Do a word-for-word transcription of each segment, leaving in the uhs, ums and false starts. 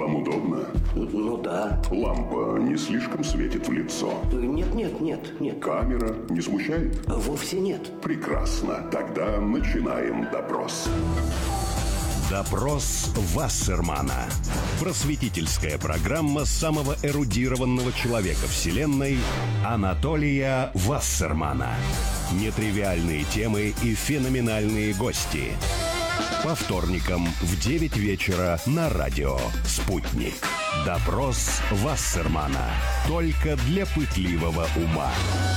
Вам удобно? Ну да. Лампа не слишком светит в лицо? Нет, нет, нет, нет. Камера не смущает? Вовсе нет. Прекрасно. Тогда начинаем допрос. Допрос Вассермана. Просветительская программа самого эрудированного человека Вселенной Анатолия Вассермана. Нетривиальные темы и феноменальные гости. По вторникам в девять вечера на радио «Спутник». Допрос Вассермана. Только для пытливого ума.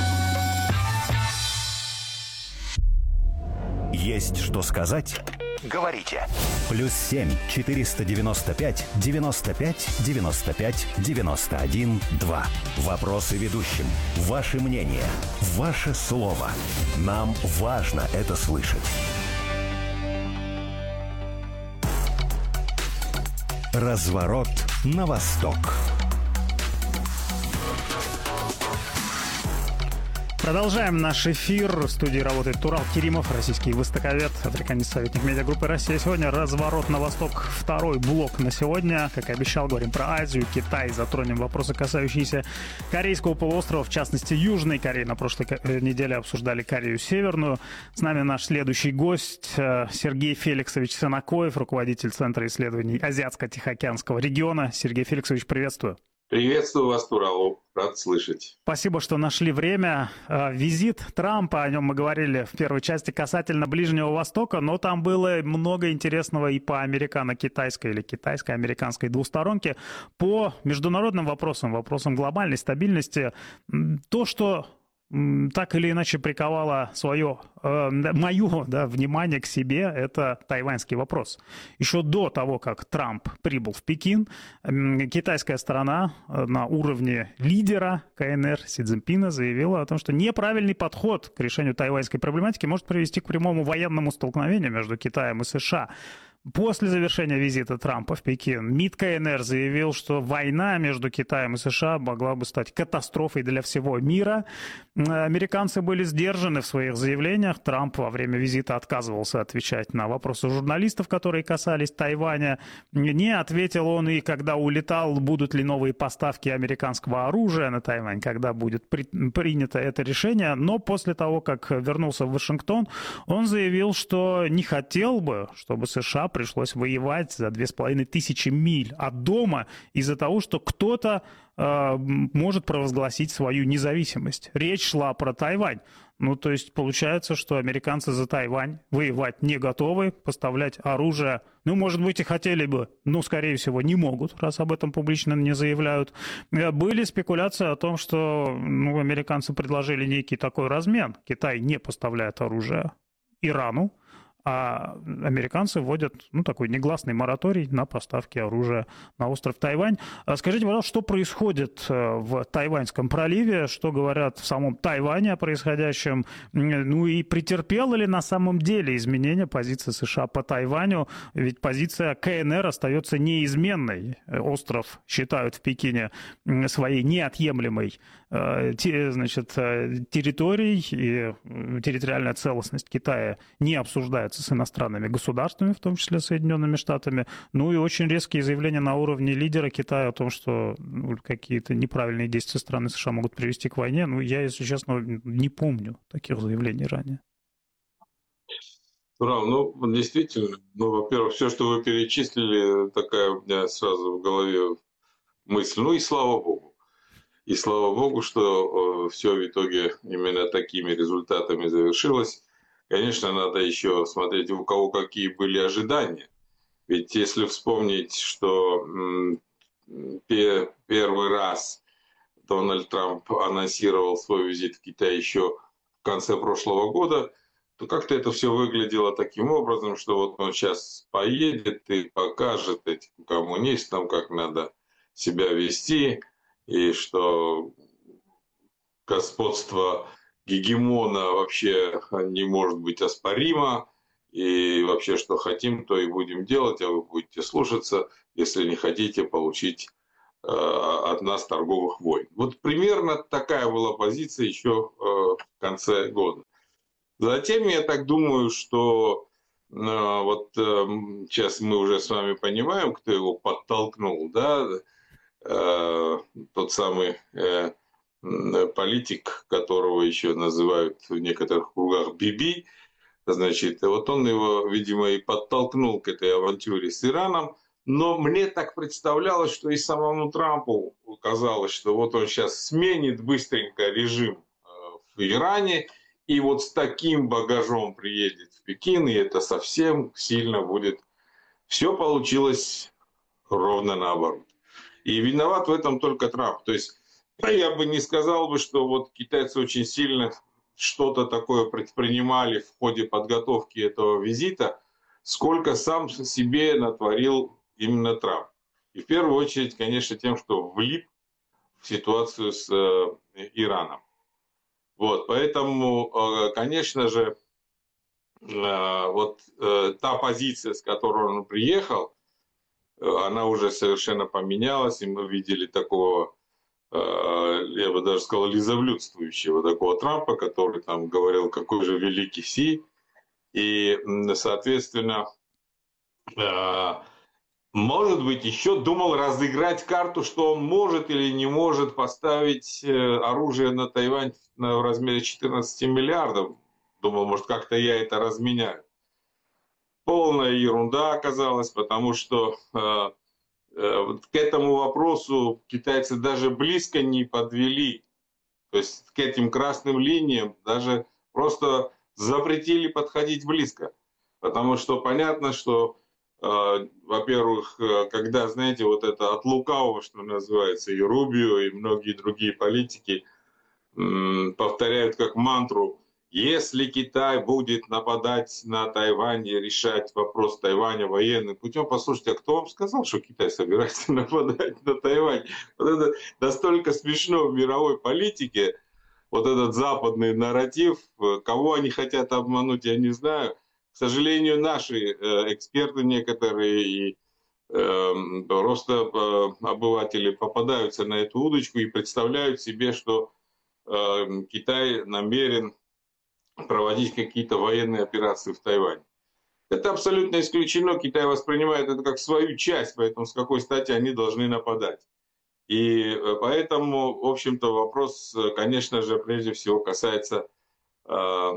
Есть что сказать? Говорите. Плюс семь четыреста девяносто пять девяносто пять девяносто пять девяносто один два. Вопросы ведущим. Ваше мнение. Ваше слово. Нам важно это слышать. Разворот на восток. Продолжаем наш эфир. В студии работает Турал Керимов, российский востоковед, африканист, советник медиагруппы «Россия». Сегодня разворот на восток. Второй блок на сегодня. Как и обещал, говорим про Азию, Китай. Затронем вопросы, касающиеся Корейского полуострова, в частности, Южной Кореи. На прошлой неделе обсуждали Корею Северную. С нами наш следующий гость Сергей Феликсович Сынакоев, руководитель Центра исследований Азиатско-Тихоокеанского региона. Сергей Феликсович, приветствую. Приветствую вас, Турал. Рад слышать. Спасибо, что нашли время. Визит Трампа, о нем мы говорили в первой части касательно Ближнего Востока, но там было много интересного и по американо-китайской или китайско-американской двусторонке. По международным вопросам, вопросам глобальной стабильности, то, что так или иначе приковало свое, э, мое да, внимание к себе, это тайваньский вопрос. Еще до того, как Трамп прибыл в Пекин, э, китайская сторона э, на уровне лидера КНР Си Цзиньпина заявила о том, что неправильный подход к решению тайваньской проблематики может привести к прямому военному столкновению между Китаем и США. После завершения визита Трампа в Пекин МИД КНР заявил, что война между Китаем и США могла бы стать катастрофой для всего мира. Американцы были сдержаны в своих заявлениях. Трамп во время визита отказывался отвечать на вопросы журналистов, которые касались Тайваня. Не ответил он и когда улетал, будут ли новые поставки американского оружия на Тайвань, когда будет при, принято это решение. Но после того, как вернулся в Вашингтон, он заявил, что не хотел бы, чтобы США пришлось воевать за две с половиной тысячи миль от дома из-за того, что кто-то э, может провозгласить свою независимость. Речь шла про Тайвань. Ну, то есть получается, что американцы за Тайвань воевать не готовы, поставлять оружие, ну, может быть, и хотели бы, но, скорее всего, не могут, раз об этом публично не заявляют. Были спекуляции о том, что ну, американцы предложили некий такой размен. Китай не поставляет оружие Ирану, а американцы вводят ну, такой негласный мораторий на поставки оружия на остров Тайвань. Скажите, пожалуйста, что происходит в Тайваньском проливе, что говорят в самом Тайване о происходящем, ну и претерпела ли на самом деле изменение позиции США по Тайваню, ведь позиция КНР остается неизменной. Остров считают в Пекине своей неотъемлемой значит, территорией, и территориальная целостность Китая не обсуждается с иностранными государствами, в том числе Соединенными Штатами. Ну и очень резкие заявления на уровне лидера Китая о том, что ну, какие-то неправильные действия страны США могут привести к войне. Ну, я, если честно, не помню таких заявлений ранее. Турал, ну, действительно, ну, во-первых, все, что вы перечислили, такая у меня сразу в голове мысль. Ну и слава богу. И слава богу, что э, все в итоге именно такими результатами завершилось. Конечно, надо еще смотреть, у кого какие были ожидания. Ведь если вспомнить, что м, первый раз Дональд Трамп анонсировал свой визит в Китай еще в конце прошлого года, то как-то это все выглядело таким образом, что вот он сейчас поедет и покажет этим коммунистам, как надо себя вести, и что господство гегемона вообще не может быть оспоримо, и вообще что хотим, то и будем делать, а вы будете слушаться, если не хотите получить э, от нас торговых войн. Вот примерно такая была позиция еще э, в конце года. Затем я так думаю, что вот сейчас мы уже с вами понимаем, кто его подтолкнул, да, тот самый политик, которого еще называют в некоторых кругах Биби, значит, вот он его, видимо, и подтолкнул к этой авантюре с Ираном, но мне так представлялось, что и самому Трампу казалось, что вот он сейчас сменит быстренько режим в Иране, и вот с таким багажом приедет в Пекин, и это совсем сильно будет. Все получилось ровно наоборот. И виноват в этом только Трамп. То есть я бы не сказал бы, что вот китайцы очень сильно что-то такое предпринимали в ходе подготовки этого визита, сколько сам себе натворил именно Трамп. И в первую очередь, конечно, тем, что влип в ситуацию с э, Ираном. Вот, поэтому, э, конечно же, э, вот э, та позиция, с которой он приехал, э, она уже совершенно поменялась, и мы видели такого, э, я бы даже сказал, лизоблюдствующего такого Трампа, который там говорил, какой же великий Си, и, соответственно, э, может быть, еще думал разыграть карту, что он может или не может поставить оружие на Тайвань в размере четырнадцати миллиардов. Думал, может, как-то я это разменяю. Полная ерунда оказалась, потому что э, э, к этому вопросу китайцы даже близко не подвели. То есть к этим красным линиям даже просто запретили подходить близко. Потому что понятно, что во-первых, когда, знаете, вот это от лукавого, что называется, и Рубио, и многие другие политики повторяют как мантру, если Китай будет нападать на Тайвань и решать вопрос Тайваня военным путем, послушайте, а кто вам сказал, что Китай собирается нападать на Тайвань? Вот это настолько смешно в мировой политике, вот этот западный нарратив, кого они хотят обмануть, я не знаю. К сожалению, наши эксперты некоторые и э, просто э, обыватели попадаются на эту удочку и представляют себе, что э, Китай намерен проводить какие-то военные операции в Тайване. Это абсолютно исключено. Китай воспринимает это как свою часть, поэтому с какой стати они должны нападать. И поэтому, в общем-то, вопрос, конечно же, прежде всего касается... Э,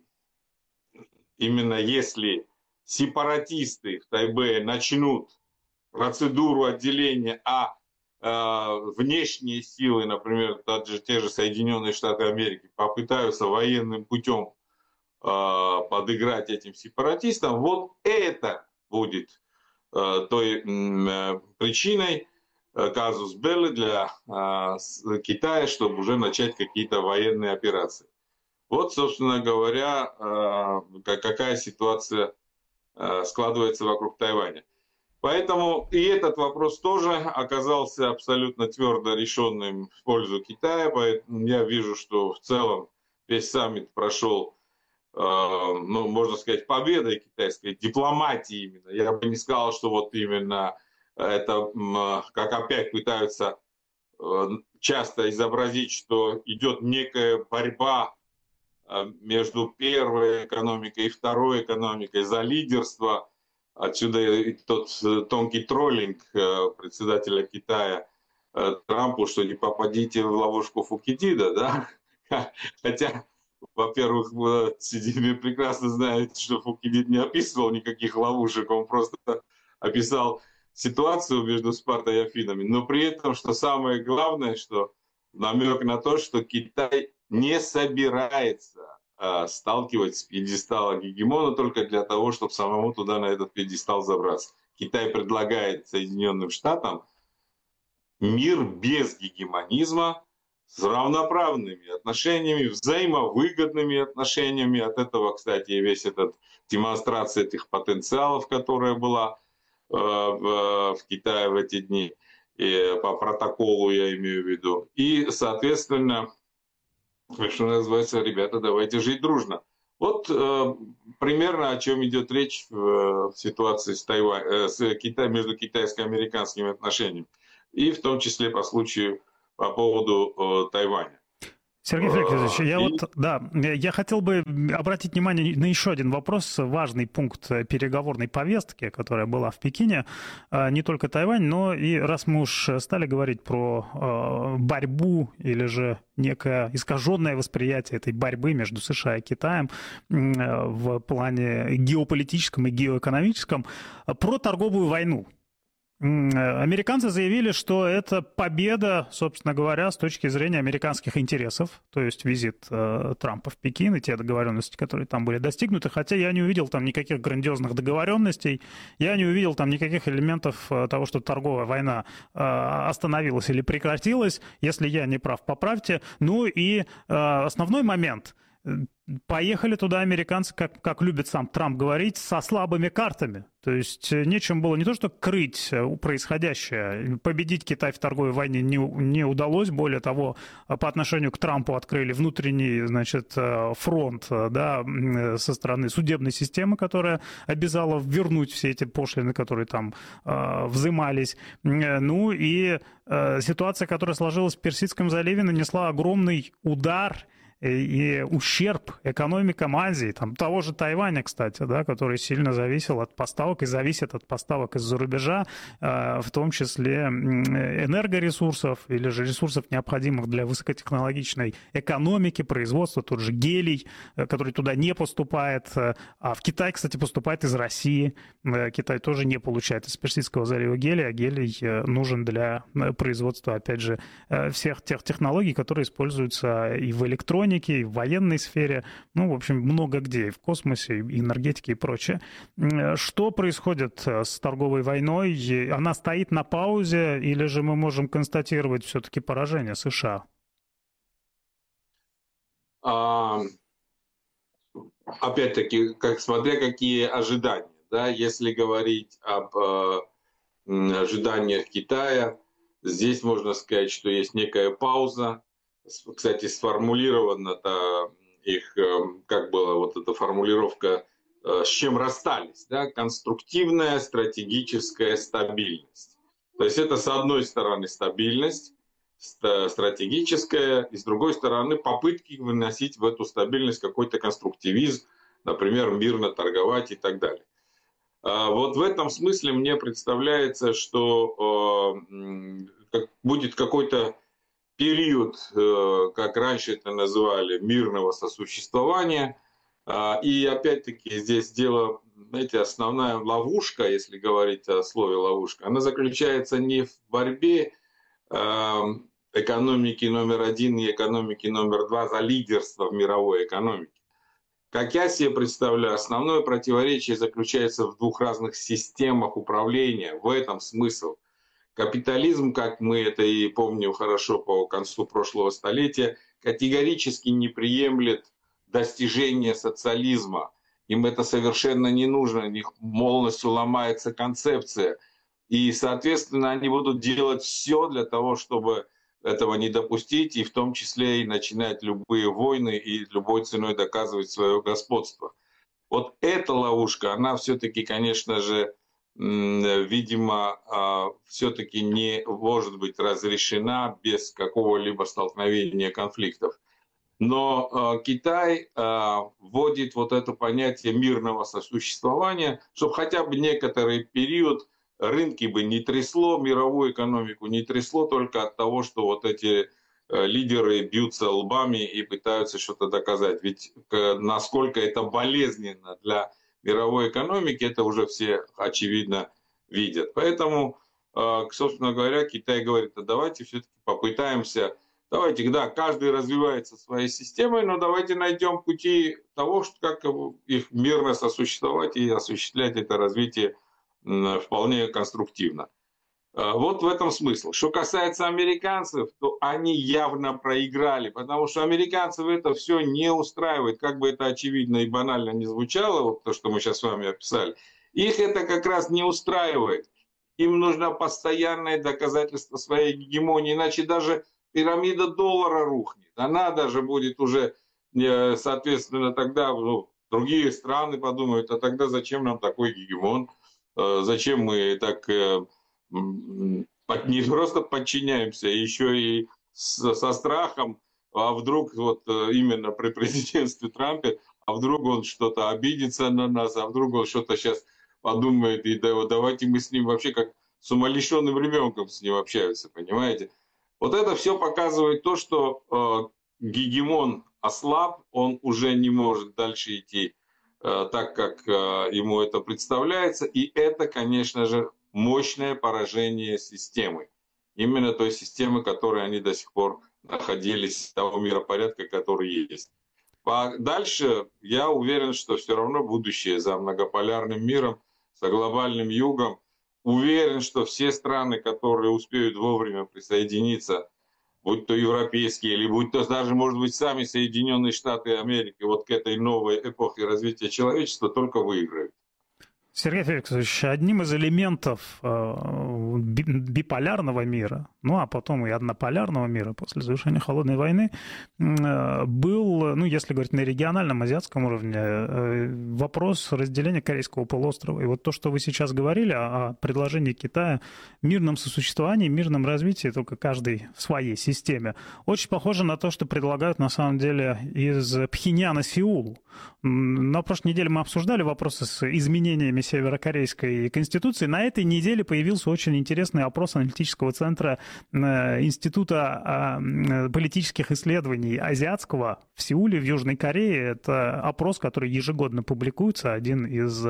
Именно если сепаратисты в Тайбэе начнут процедуру отделения, а э, внешние силы, например, также те же Соединенные Штаты Америки, попытаются военным путем э, подыграть этим сепаратистам, вот это будет э, той э, причиной, э, казус белли для э, Китая, чтобы уже начать какие-то военные операции. Вот, собственно говоря, какая ситуация складывается вокруг Тайваня. Поэтому и этот вопрос тоже оказался абсолютно твердо решенным в пользу Китая. Поэтому я вижу, что в целом весь саммит прошел, ну, можно сказать, победой китайской дипломатии именно. Я бы не сказал, что вот именно это, как опять пытаются часто изобразить, что идет некая борьба между первой экономикой и второй экономикой за лидерство. Отсюда и тот тонкий троллинг председателя Китая Трампу, что не попадите в ловушку Фукидида, да? Хотя, во-первых, Си Цзиньпин прекрасно знает, что Фукидид не описывал никаких ловушек, он просто описал ситуацию между Спартой и Афинами. Но при этом, что самое главное, что намек на то, что Китай не собирается э, сталкивать с пьедестала гегемона только для того, чтобы самому туда на этот пьедестал забраться. Китай предлагает Соединенным Штатам мир без гегемонизма, с равноправными отношениями, взаимовыгодными отношениями. От этого, кстати, и весь этот демонстрация этих потенциалов, которая была э, в, в Китае в эти дни, и по протоколу я имею в виду. И, соответственно, что называется, ребята, давайте жить дружно. Вот э, примерно о чем идет речь в, в ситуации с, Тайвань, э, с Китай, между китайско-американскими отношениями. И в том числе по случаю, по поводу э, Тайваня. Сергей Феликсович, я И- вот, да, я хотел бы обратить внимание на еще один вопрос, важный пункт переговорной повестки, которая была в Пекине. А, Не только Тайвань, но и раз мы уж стали говорить про э, борьбу или же некое искаженное восприятие этой борьбы между США и Китаем м, э, в плане геополитическом и геоэкономическом, э, про торговую войну. М, э, Американцы заявили, что это победа, собственно говоря, с точки зрения американских интересов, то есть визит э, Трампа в Пекин и те договоренности, которые там были достигнуты, хотя я не увидел там никаких грандиозных договоренностей, я не увидел там никаких элементов э, того, что торговая война э, остановилась или прекратилась, если я не прав, поправьте. Ну и э, основной момент. Поехали туда американцы, как, как любит сам Трамп говорить, со слабыми картами. То есть нечем было не то что крыть происходящее. Победить Китай в торговой войне не, не удалось. Более того, по отношению к Трампу открыли внутренний, значит, фронт, да, со стороны судебной системы, которая обязала вернуть все эти пошлины, которые там э, взимались. Ну и э, ситуация, которая сложилась в Персидском заливе, нанесла огромный удар и ущерб экономикам Азии, там, того же Тайваня, кстати, да, который сильно зависел от поставок и зависит от поставок из-за рубежа, э, в том числе энергоресурсов или же ресурсов, необходимых для высокотехнологичной экономики, производства, тот же гелий, э, который туда не поступает, э, а в Китай, кстати, поступает из России. Э, Китай тоже не получает из Персидского залива гелий, а гелий э, нужен для производства, опять же, э, всех тех технологий, которые используются и в электронике, и в военной сфере, ну, в общем, много где, и в космосе, и энергетике, и прочее. Что происходит с торговой войной? Она стоит на паузе, или же мы можем констатировать все-таки поражение США? А, опять-таки, как, смотря какие ожидания. Да? Если говорить об э, ожиданиях Китая, здесь можно сказать, что есть некая пауза. Кстати, сформулировано-то их, как была вот эта формулировка, с чем расстались, да? Конструктивная стратегическая стабильность. То есть это, с одной стороны, стабильность стратегическая, и с другой стороны, попытки выносить в эту стабильность какой-то конструктивизм, например, мирно торговать и так далее. Вот в этом смысле мне представляется, что будет какой-то период, как раньше это называли, мирного сосуществования. И опять-таки здесь дело, знаете, основная ловушка, если говорить о слове ловушка, она заключается не в борьбе экономики номер один и экономики номер два за лидерство в мировой экономике. Как я себе представляю, основное противоречие заключается в двух разных системах управления. В этом смысл. Капитализм, как мы это и помним хорошо по концу прошлого столетия, категорически не приемлет достижения социализма. Им это совершенно не нужно, у них полностью ломается концепция. И, соответственно, они будут делать все для того, чтобы этого не допустить, и в том числе и начинать любые войны и любой ценой доказывать свое господство. Вот эта ловушка, она все-таки, конечно же, видимо, все-таки не может быть разрешена без какого-либо столкновения конфликтов. Но Китай вводит вот это понятие мирного сосуществования, чтобы хотя бы некоторый период рынки бы не трясло, мировую экономику не трясло только от того, что вот эти лидеры бьются лбами и пытаются что-то доказать. Ведь насколько это болезненно для мировой экономики, это уже все очевидно видят. Поэтому, собственно говоря, Китай говорит, а давайте все-таки попытаемся, давайте, да, каждый развивается своей системой, но давайте найдем пути того, как их мирно сосуществовать и осуществлять это развитие вполне конструктивно. Вот в этом смысл. Что касается американцев, то они явно проиграли, потому что американцев это все не устраивает, как бы это очевидно и банально не звучало, вот то, что мы сейчас с вами описали. Их это как раз не устраивает. Им нужно постоянное доказательство своей гегемонии, иначе даже пирамида доллара рухнет. Она даже будет уже, соответственно, тогда ну, другие страны подумают, а тогда зачем нам такой гегемон? Зачем мы так не просто подчиняемся, еще и со страхом а вдруг вот именно при президентстве Трампа, а вдруг он что-то обидится на нас, а вдруг он что-то сейчас подумает, и да, давайте мы с ним вообще как с умалишенным ребенком с ним общаются, понимаете? Вот это все показывает то, что э, гегемон ослаб, он уже не может дальше идти э, так, как э, ему это представляется, и это, конечно же, мощное поражение системы. Именно той системы, в которой они до сих пор находились, того миропорядка, который есть. А дальше я уверен, что все равно будущее за многополярным миром, за глобальным югом. Уверен, что все страны, которые успеют вовремя присоединиться, будь то европейские, или будь то даже, может быть, сами Соединенные Штаты Америки, вот к этой новой эпохе развития человечества, только выиграют. Сергей Феликсович, одним из элементов э, биполярного мира, ну а потом и однополярного мира после завершения Холодной войны, э, был, ну если говорить на региональном азиатском уровне, э, вопрос разделения Корейского полуострова. И вот то, что вы сейчас говорили о, о предложении Китая мирном сосуществовании, мирном развитии, только каждой в своей системе, очень похоже на то, что предлагают на самом деле из Пхеньяна Сеулу. На прошлой неделе мы обсуждали вопросы с изменениями северокорейской конституции. На этой неделе появился очень интересный опрос аналитического центра Института политических исследований азиатского в Сеуле, в Южной Корее. Это опрос, который ежегодно публикуется, один из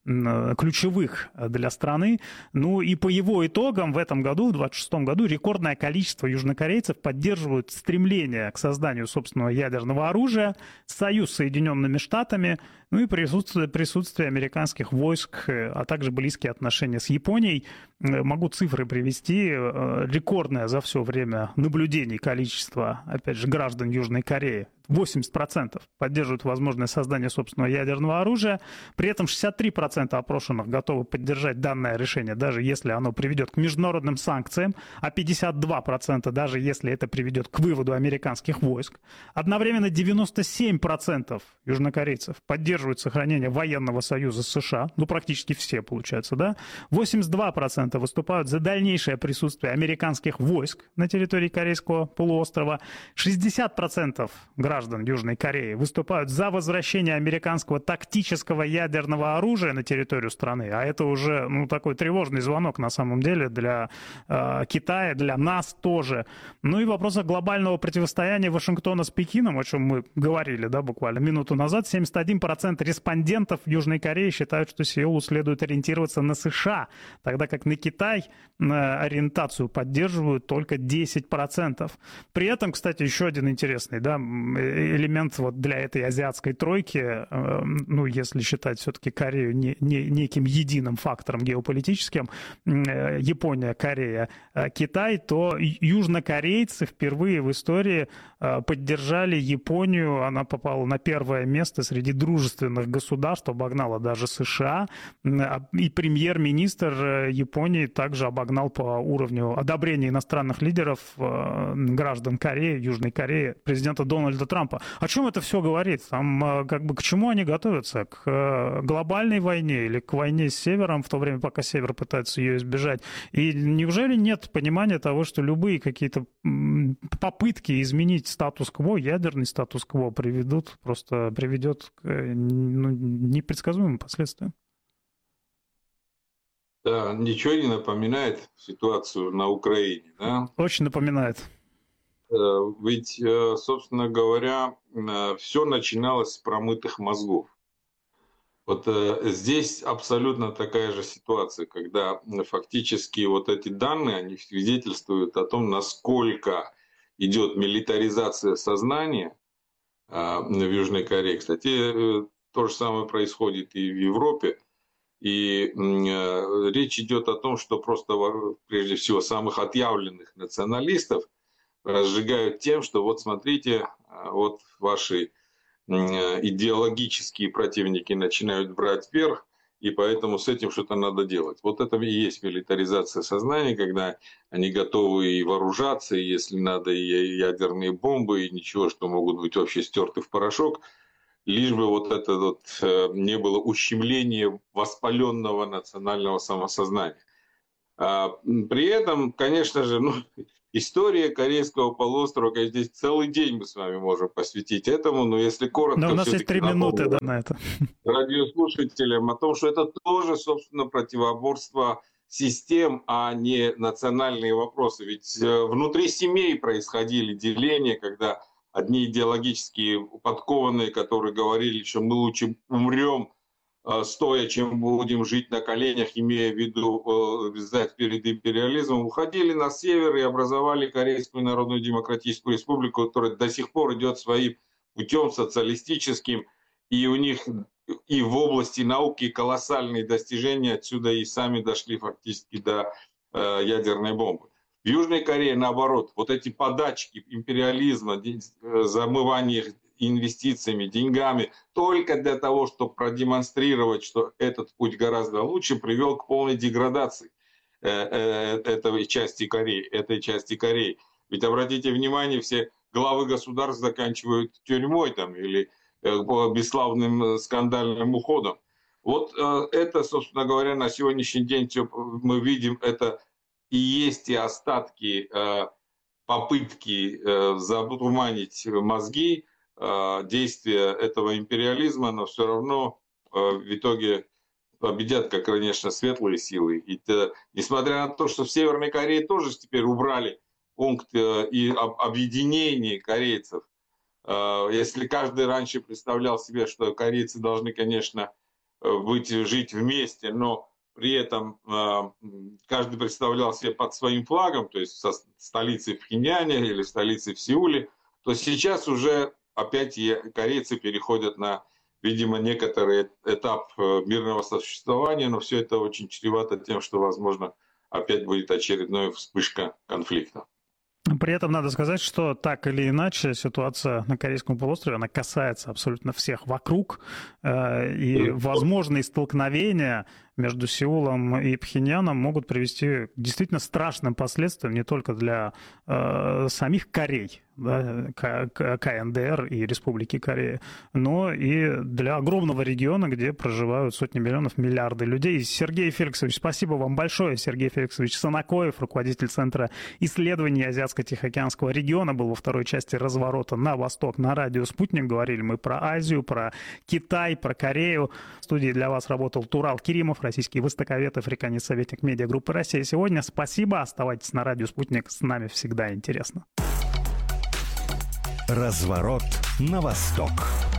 ключевых для страны. Ну и по его итогам в этом году, в двадцать шестом году, рекордное количество южнокорейцев поддерживают стремление к созданию собственного ядерного оружия, союз с Соединенными Штатами, ну и присутствие, присутствие американских войск, а также близкие отношения с Японией. Могу цифры привести. Рекордное за все время наблюдений количество, опять же, граждан Южной Кореи. восемьдесят процентов поддерживают возможное создание собственного ядерного оружия. При этом шестьдесят три процента опрошенных готовы поддержать данное решение, даже если оно приведет к международным санкциям, а пятьдесят два процента даже если это приведет к выводу американских войск. Одновременно девяносто семь процентов южнокорейцев поддерживают сохранение военного союза с США. Ну, практически все, получается, да? восемьдесят два процента выступают за дальнейшее присутствие американских войск на территории Корейского полуострова. шестьдесят процентов граждан граждан Южной Кореи выступают за возвращение американского тактического ядерного оружия на территорию страны, а это уже ну, такой тревожный звонок на самом деле для э, Китая, для нас тоже. Ну и в вопросах глобального противостояния Вашингтона с Пекином, о чем мы говорили да, буквально минуту назад, семьдесят один процент респондентов Южной Кореи считают, что Сеулу следует ориентироваться на США, тогда как на Китай э, ориентацию поддерживают только десять процентов. При этом, кстати, еще один интересный да, элемент вот для этой азиатской тройки, ну, если считать все-таки Корею не, не, неким единым фактором геополитическим, Япония, Корея, Китай, то южнокорейцы впервые в истории поддержали Японию, она попала на первое место среди дружественных государств, обогнала даже США, и премьер-министр Японии также обогнал по уровню одобрения иностранных лидеров граждан Кореи, Южной Кореи, президента Дональда Трампа. О чем это все говорит? Там, как бы, к чему они готовятся? К глобальной войне или к войне с Севером, в то время, пока Север пытается ее избежать? И неужели нет понимания того, что любые какие-то попытки изменить статус-кво, ядерный статус-кво, приведут, просто приведет к ну, непредсказуемым последствиям? Да, ничего не напоминает ситуацию на Украине, да? Очень напоминает. Ведь, собственно говоря, все начиналось с промытых мозгов. Вот здесь абсолютно такая же ситуация, когда фактически вот эти данные, они свидетельствуют о том, насколько идет милитаризация сознания в Южной Корее. Кстати, то же самое происходит и в Европе. И речь идет о том, что просто, прежде всего, самых отъявленных националистов разжигают тем, что вот смотрите, вот ваши идеологические противники начинают брать верх, и поэтому с этим что-то надо делать. Вот это и есть милитаризация сознания, когда они готовы и вооружаться, и если надо, и ядерные бомбы, и ничего, что могут быть вообще стерты в порошок, лишь бы вот это вот не было ущемления воспаленного национального самосознания. При этом, конечно же, ну, история Корейского полуострова, конечно, здесь целый день мы с вами можем посвятить этому, но если коротко... Но у нас есть три минуты, да, на это. Радиослушателям о том, что это тоже, собственно, противоборство систем, а не национальные вопросы. Ведь внутри семей происходили деления, когда одни идеологически подкованные, которые говорили, что мы лучше умрем стоя, чем будем жить на коленях, имея в виду сдать перед империализмом, уходили на север и образовали Корейскую Народную Демократическую Республику, которая до сих пор идет своим путем социалистическим, и у них и в области науки колоссальные достижения, отсюда и сами дошли фактически до э, ядерной бомбы. В Южной Корее, наоборот, вот эти подачки империализма, замывание инвестициями, деньгами, только для того, чтобы продемонстрировать, что этот путь гораздо лучше, привел к полной деградации э, э, этой части Кореи, этой части Кореи. Ведь обратите внимание, все главы государств заканчивают тюрьмой там, или бесславным скандальным уходом. Вот э, это, собственно говоря, на сегодняшний день мы видим, это и есть и остатки э, попытки э, затуманить мозги, э, действия этого империализма, но все равно э, в итоге победят, как, конечно, светлые силы. И, э, несмотря на то, что в Северной Корее тоже теперь убрали пункт э, и об, объединении корейцев. Если каждый раньше представлял себе, что корейцы должны, конечно, быть, жить вместе, но при этом каждый представлял себе под своим флагом, то есть со столицей в Пхеньяне или столицей в Сеуле, то сейчас уже опять корейцы переходят на, видимо, некоторый этап мирного сосуществования, но все это очень чревато тем, что, возможно, опять будет очередная вспышка конфликта. При этом надо сказать, что так или иначе ситуация на Корейском полуострове, она касается абсолютно всех вокруг, и возможные столкновения между Сеулом и Пхеньяном могут привести к действительно страшным последствиям не только для э, самих Корей, да, КНДР и Республики Корея, но и для огромного региона, где проживают сотни миллионов, миллиарды людей. Сергей Феликсович, спасибо вам большое. Сергей Феликсович Санакоев, руководитель Центра исследований Азиатско-Тихоокеанского региона, был во второй части «Разворота на восток» на радио «Спутник». Говорили мы про Азию, про Китай, про Корею. В студии для вас работал Турал Керимов, российский востоковед, африканец, советник медиагруппы «Россия сегодня». Спасибо. Оставайтесь на радио «Спутник». С нами всегда интересно. Разворот на восток.